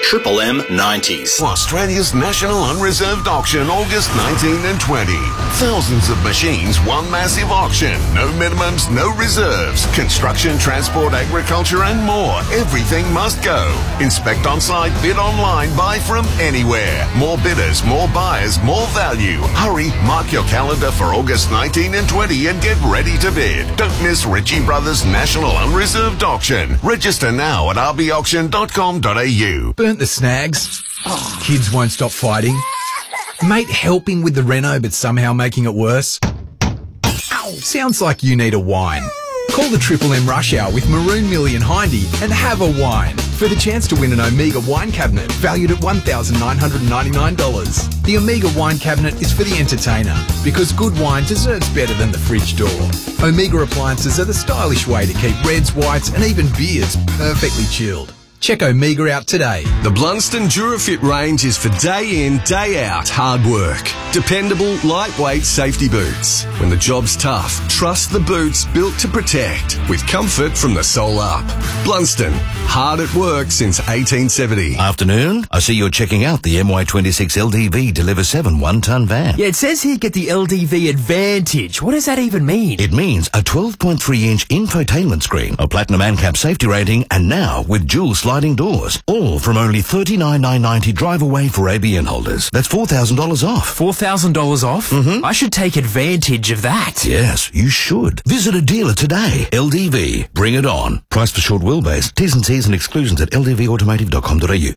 Triple M 90s. Australia's National Unreserved Auction, August 19 and 20. Thousands of machines, one massive auction. No minimums, no reserves. Construction, transport, agriculture and more. Everything must go. Inspect on site, bid online, buy from anywhere. More bidders, more buyers, more value. Hurry, mark your calendar for August 19 and 20 and get ready to bid. Don't miss Ritchie Brothers National Unreserved Auction. Register now at rbauction.com.au. Burnt the snags. Kids won't stop fighting. Mate helping with the reno but somehow making it worse. Sounds like you need a wine. Call the Triple M Rush Hour with Maroon Millie and Hindy and have a wine for the chance to win an Omega wine cabinet valued at $1,999. The Omega wine cabinet is for the entertainer because good wine deserves better than the fridge door. Omega appliances are the stylish way to keep reds, whites and even beers perfectly chilled. Check Omega out today. The Blunston Durafit range is for day in, day out hard work. Dependable, lightweight safety boots. When the job's tough, trust the boots built to protect with comfort from the sole up. Blunston, hard at work since 1870. Afternoon, I see you're checking out the MY26 LDV Deliver 7 one-ton van. Yeah, it says here get the LDV Advantage. What does that even mean? It means a 12.3-inch infotainment screen, a platinum ANCAP safety rating, and now with dual sliding doors, all from only $39,990 drive away for ABN holders. That's $4,000 off. $4,000 off? Mm-hmm. I should take advantage of that. Yes, you should. Visit a dealer today. LDV. Bring it on. Price for short wheelbase. T's and C's and exclusions at ldvautomotive.com.au.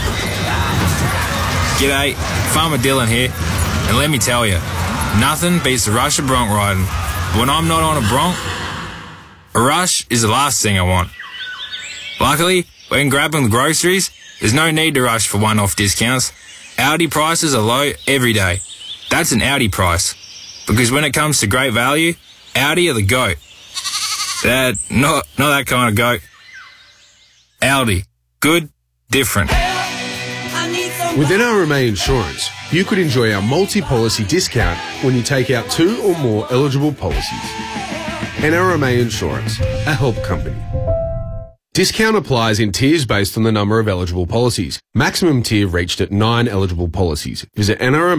G'day, Farmer Dylan here. And let me tell you, nothing beats the rush of bronc riding. When I'm not on a bronc, a rush is the last thing I want. Luckily, when grabbing groceries, there's no need to rush for one-off discounts. Aldi prices are low every day. That's an Audi price. Because when it comes to great value, Audi are the GOAT. Not that kind of GOAT. Aldi. Good, different. With NRMA Insurance, you could enjoy our multi-policy discount when you take out 2 or more eligible policies. NRMA Insurance, a help company. Discount applies in tiers based on the number of eligible policies. Maximum tier reached at 9 eligible policies. Visit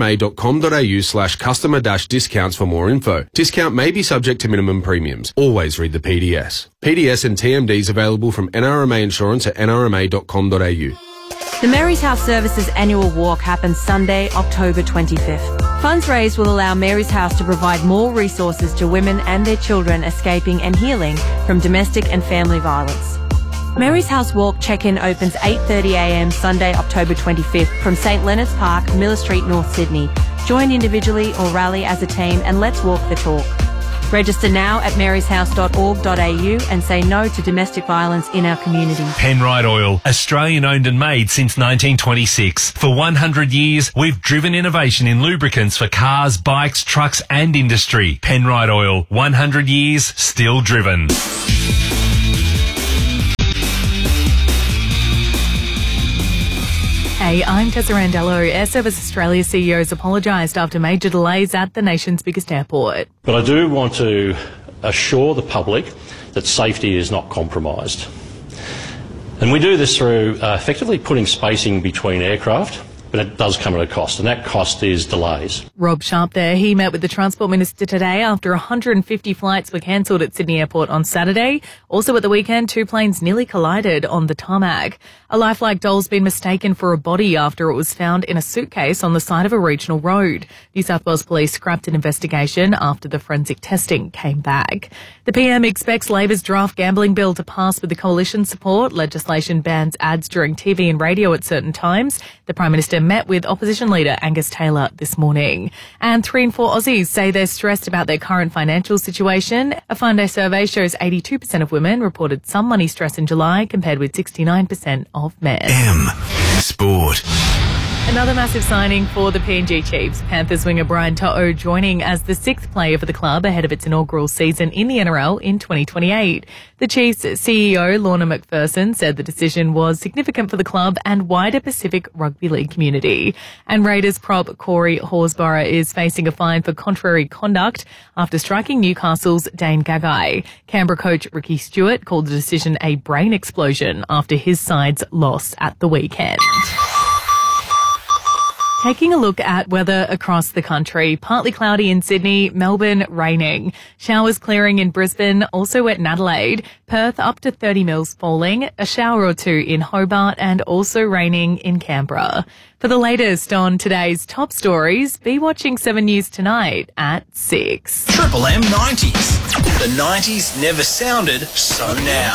nrma.com.au/customer-discounts for more info. Discount may be subject to minimum premiums. Always read the PDS. PDS and TMDs available from NRMA Insurance at nrma.com.au. The Mary's House Services annual walk happens Sunday, October 25th. Funds raised will allow Mary's House to provide more resources to women and their children escaping and healing from domestic and family violence. Mary's House Walk check-in opens 8:30am Sunday, October 25th from St Leonard's Park, Miller Street, North Sydney. Join individually or rally as a team and let's walk the talk. Register now at maryshouse.org.au and say no to domestic violence in our community. Penrite Oil, Australian owned and made since 1926. For 100 years, we've driven innovation in lubricants for cars, bikes, trucks and industry. Penrite Oil, 100 years, still driven. Hey, I'm Tessa Randello. Air Service Australia CEOs apologised after major delays at the nation's biggest airport. But I do want to assure the public that safety is not compromised. And we do this through effectively putting spacing between aircraft, but it does come at a cost, and that cost is delays. Rob Sharp there. He met with the Transport Minister today after 150 flights were cancelled at Sydney Airport on Saturday. Also at the weekend, 2 planes nearly collided on the tarmac. A lifelike doll's been mistaken for a body after it was found in a suitcase on the side of a regional road. New South Wales Police scrapped an investigation after the forensic testing came back. The PM expects Labor's draft gambling bill to pass with the coalition support. Legislation bans ads during TV and radio at certain times. The Prime Minister met with opposition leader Angus Taylor this morning. And 3 in 4 Aussies say they're stressed about their current financial situation. A Funday survey shows 82% of women reported some money stress in July compared with 69% of men. Sport. Another massive signing for the PNG Chiefs. Panthers winger Brian To'o joining as the 6th player for the club ahead of its inaugural season in the NRL in 2028. The Chiefs CEO Lorna McPherson said the decision was significant for the club and wider Pacific Rugby League community. And Raiders prop Corey Horsburgh is facing a fine for contrary conduct after striking Newcastle's Dane Gagai. Canberra coach Ricky Stewart called the decision a brain explosion after his side's loss at the weekend. Taking a look at weather across the country. Partly cloudy in Sydney, Melbourne raining. Showers clearing in Brisbane, also wet in Adelaide. Perth up to 30 mils falling. A shower or two in Hobart and also raining in Canberra. For the latest on today's top stories, be watching 7 News tonight at 6. Triple M 90s. The 90s never sounded so now.